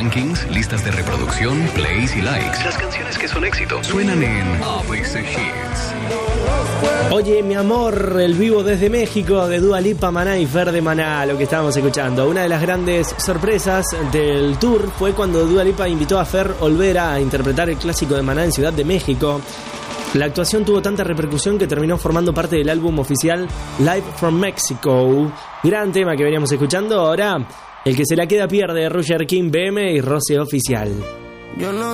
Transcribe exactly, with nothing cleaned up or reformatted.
rankings, listas de reproducción, plays y likes. Las canciones que son éxito suenan en A B C Hits. Oye, mi amor, el vivo desde México de Dua Lipa, Maná y Fer de Maná, lo que estábamos escuchando. Una de las grandes sorpresas del tour fue cuando Dua Lipa invitó a Fer Olvera a interpretar el clásico de Maná en Ciudad de México. La actuación tuvo tanta repercusión que terminó formando parte del álbum oficial Live from Mexico. Gran tema que veníamos escuchando. Ahora, el que se la queda pierde, Roger King, B M y Roce Oficial. Yo no